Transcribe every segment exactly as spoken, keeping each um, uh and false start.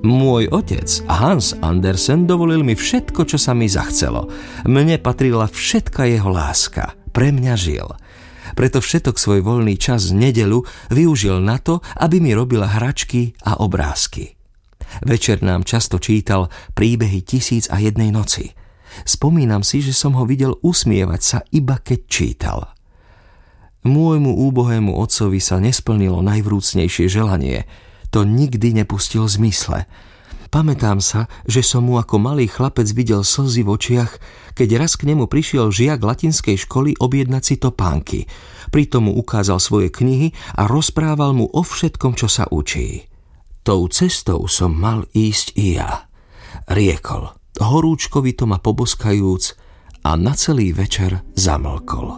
Môj otec Hans Andersen dovolil mi všetko, čo sa mi zachcelo. Mne patrila všetka jeho láska. Pre mňa žil. Preto všetok svoj voľný čas nedeľu využil na to, aby mi robil hračky a obrázky. Večer nám často čítal príbehy Tisíc a jednej noci. Spomínam si, že som ho videl usmievať sa, iba keď čítal. Môjmu úbohému otcovi sa nesplnilo najvrúcnejšie želanie. To nikdy nepustil z mysle. Pamätám sa, že som mu ako malý chlapec videl slzy v očiach, keď raz k nemu prišiel žiak latinskej školy objednať si topánky. Pritom mu ukázal svoje knihy a rozprával mu o všetkom, čo sa učí. Tou cestou som mal ísť i ja, riekol, horúčkovito ma poboskajúc, a na celý večer zamlkol.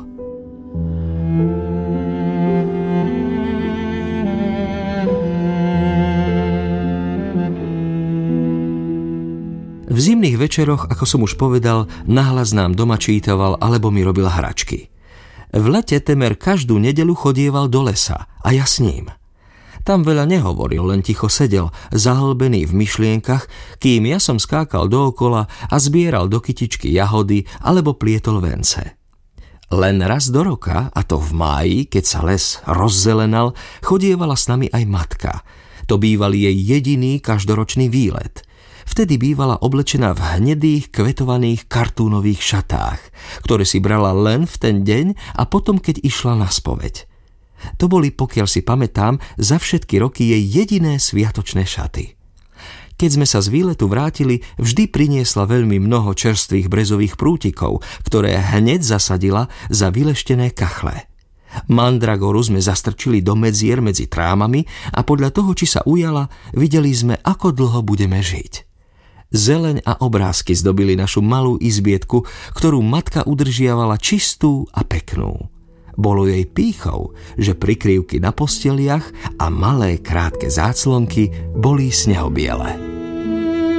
V zimných večeroch, ako som už povedal, nahlas nám doma čítaval alebo mi robil hračky. V lete temer každú nedeľu chodieval do lesa a ja s ním. Tam veľa nehovoril, len ticho sedel, zahlbený v myšlienkach, kým ja som skákal dookola a zbieral do kytičky jahody alebo plietol vence. Len raz do roka, a to v máji, keď sa les rozzelenal, chodievala s nami aj matka. To býval jej jediný každoročný výlet. Vtedy bývala oblečená v hnedých, kvetovaných kartúnových šatách, ktoré si brala len v ten deň a potom, keď išla na spoveď. To boli, pokiaľ si pamätám, za všetky roky jej jediné sviatočné šaty. Keď sme sa z výletu vrátili, vždy priniesla veľmi mnoho čerstvých brezových prútikov, ktoré hneď zasadila za vyleštené kachle. Mandragoru sme zastrčili do medzier medzi trámami a podľa toho, či sa ujala, videli sme, ako dlho budeme žiť. Zeleň a obrázky zdobili našu malú izbietku, ktorú matka udržiavala čistú a peknú. Bolo jej pýchou, že prikryvky na posteliach a malé krátke záclonky boli snehobiele.